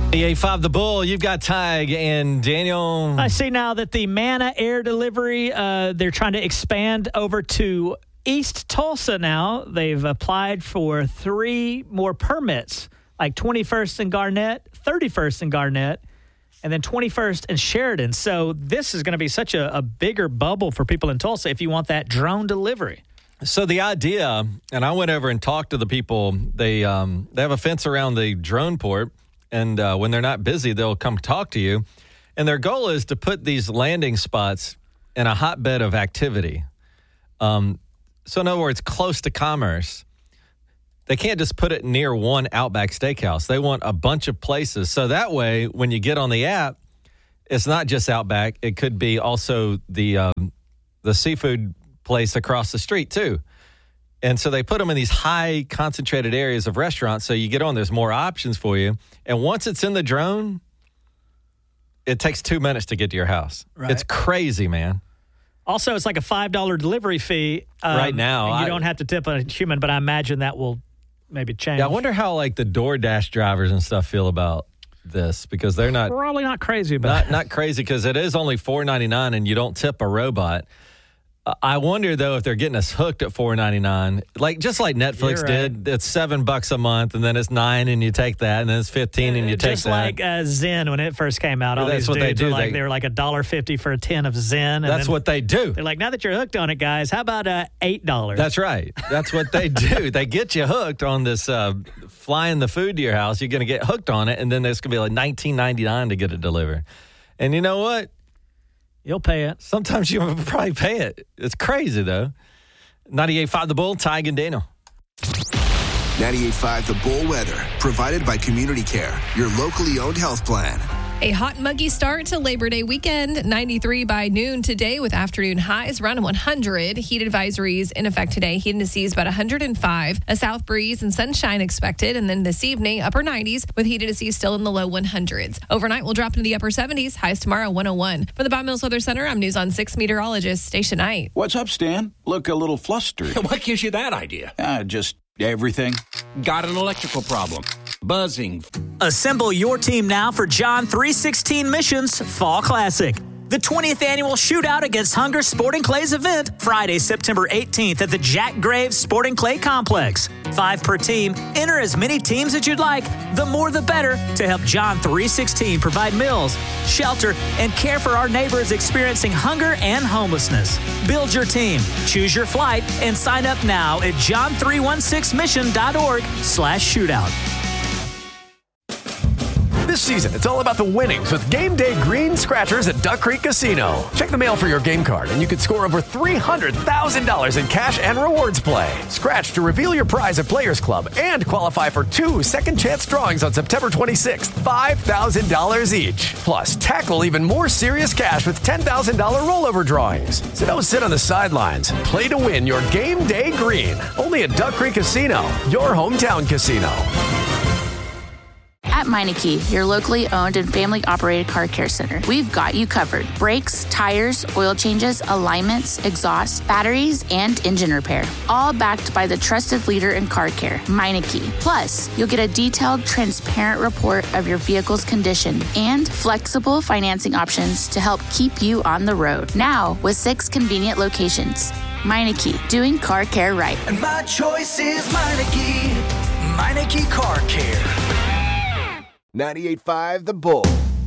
98.5 The Bull, you've got Tig and Daniel. I see now that the Manna Air Delivery, they're trying to expand over to East Tulsa now. They've applied for 3 more permits, like 21st in Garnett, 31st in Garnett, and then 21st in Sheridan. So this is going to be such a bigger bubble for people in Tulsa if you want that drone delivery. So the idea, and I went over and talked to the people, they have a fence around the drone port, and when they're not busy, they'll come talk to you. And their goal is to put these landing spots in a hotbed of activity. So in other words, close to commerce. They can't just put it near one Outback Steakhouse. They want a bunch of places. So that way, when you get on the app, it's not just Outback. It could be also the seafood place across the street, too. And so they put them in these high concentrated areas of restaurants. So you get on, there's more options for you. And once it's in the drone, it takes 2 minutes to get to your house. Right. It's crazy, man. Also, it's like a $5 delivery fee. Right now. You don't have to tip a human, but I imagine that will maybe change. Yeah, I wonder how like the DoorDash drivers and stuff feel about this, because they're not. Probably not crazy about it. Not crazy, because it is only $4.99 and you don't tip a robot. I wonder, though, if they're getting us hooked at $4.99, just like Netflix did. It's $7 a month, and then it's $9, and you take that, and then it's $15, and you take that. Just like Zen when it first came out. All that's these what dudes they do. they were like $1.50 for a tin of Zen. And that's what they do. They're like, now that you're hooked on it, guys, how about $8? That's right. That's what they do. They get you hooked on this flying the food to your house. You're going to get hooked on it, and then there's going to be like $19.99 to get it delivered. And you know what? You'll pay it. Sometimes you'll probably pay it. It's crazy, though. 98.5 The Bull, Tig and Daniel. 98.5 The Bull weather, provided by Community Care, your locally owned health plan. A hot, muggy start to Labor Day weekend. 93 by noon today with afternoon highs around 100. Heat advisories in effect today. Heat indices about 105. A south breeze and sunshine expected. And then this evening, upper 90s with heat indices still in the low 100s. Overnight, we'll drop into the upper 70s. Highs tomorrow, 101. For the Bob Mills Weather Center, I'm News on 6 meteorologist Station Knight. What's up, Stan? Look a little flustered. What gives you that idea? Just everything. Got an electrical problem. Buzzing. Assemble your team now for John 3:16 Missions Fall Classic. The 20th annual Shootout Against Hunger Sporting Clays event, Friday, September 18th at the Jack Graves Sporting Clay Complex. 5 per team. Enter as many teams as you'd like. The more the better to help John 3:16 provide meals, shelter, and care for our neighbors experiencing hunger and homelessness. Build your team, choose your flight, and sign up now at john316mission.org/shootout. This season, it's all about the winnings with Game Day Green Scratchers at Duck Creek Casino. Check the mail for your game card, and you could score over $300,000 in cash and rewards play. Scratch to reveal your prize at Players Club and qualify for 2 second-chance drawings on September 26th, $5,000 each. Plus, tackle even more serious cash with $10,000 rollover drawings. So don't sit on the sidelines. Play to win your Game Day Green. Only at Duck Creek Casino, your hometown casino. At Meineke, your locally owned and family-operated car care center, we've got you covered. Brakes, tires, oil changes, alignments, exhaust, batteries, and engine repair. All backed by the trusted leader in car care, Meineke. Plus, you'll get a detailed, transparent report of your vehicle's condition and flexible financing options to help keep you on the road. Now, with 6 convenient locations. Meineke, doing car care right. And my choice is Meineke. Meineke Car Care. 98.5 The Bull.